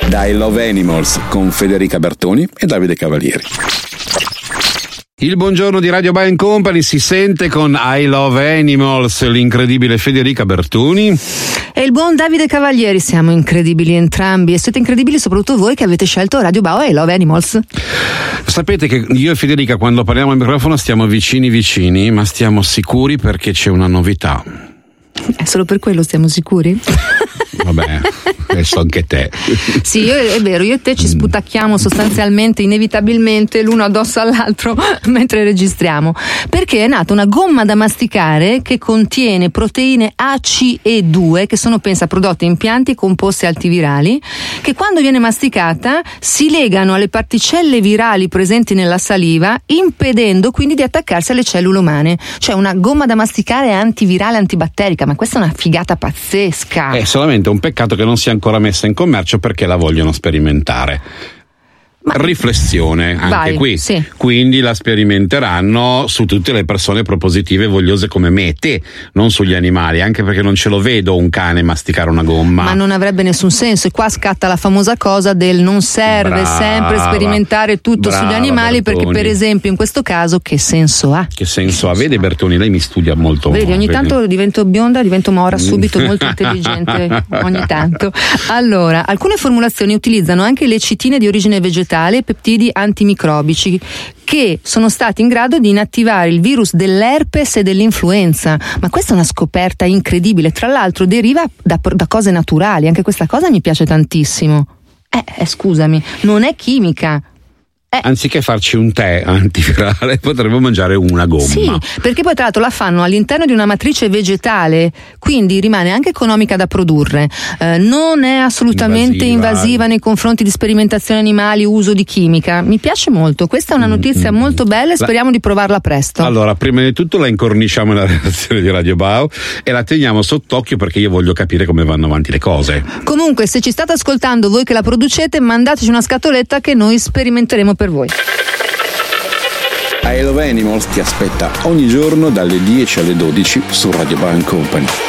da I Love Animals con Federica Bertoni e Davide Cavalieri. Il buongiorno di Radio Bar & Company si sente con I Love Animals, l'incredibile Federica Bertoni e il buon Davide Cavalieri. Siamo incredibili entrambi e siete incredibili soprattutto voi che avete scelto Radio Bar e I Love Animals. Sapete che io e Federica quando parliamo al microfono stiamo vicini, ma stiamo sicuri perché c'è una novità. Solo per quello stiamo sicuri? Vabbè, adesso anche te. Sì, è vero, io e te ci sputacchiamo sostanzialmente, inevitabilmente, l'uno addosso all'altro mentre registriamo, perché è nata una gomma da masticare che contiene proteine ACE2, che sono, pensa, prodotti in pianti e composti antivirali, che quando viene masticata si legano alle particelle virali presenti nella saliva, impedendo quindi di attaccarsi alle cellule umane. Cioè una gomma da masticare antivirale, antibatterica, ma questa è una figata pazzesca. È solamente un peccato che non sia ancora messa in commercio perché la vogliono sperimentare. Riflessione anche Vai, qui, sì. Quindi la sperimenteranno su tutte le persone propositive e vogliose come me e te, non sugli animali, anche perché non ce lo vedo un cane masticare una gomma. Ma non avrebbe nessun senso, e qua scatta la famosa cosa del non serve sempre sperimentare tutto sugli animali, Bertoni. perché per esempio in questo caso che senso ha? Che senso ha? Vede Bertoni, lei mi studia molto. Vedi, ogni tanto divento bionda, divento mora subito, molto intelligente ogni tanto. Allora, alcune formulazioni utilizzano anche lecitine di origine vegetale, peptidi antimicrobici, che sono stati in grado di inattivare il virus dell'herpes e dell'influenza. Ma questa è una scoperta incredibile, tra l'altro deriva da cose naturali, anche questa cosa mi piace tantissimo. Scusami, non è chimica. Anziché farci un tè antivirale potremmo mangiare una gomma. Sì, perché poi tra l'altro la fanno all'interno di una matrice vegetale, quindi rimane anche economica da produrre, non è assolutamente invasiva nei confronti di sperimentazioni animali, uso di chimica. Mi piace molto, questa è una notizia molto bella e speriamo di provarla presto. Allora, prima di tutto la incorniciamo nella redazione di Radio Bau e la teniamo sott'occhio perché io voglio capire come vanno avanti le cose. Comunque, se ci state ascoltando voi che la producete, mandateci una scatoletta che noi sperimenteremo per voi. I Love Animals ti aspetta ogni giorno dalle 10 alle 12 su Radio Bar & Company.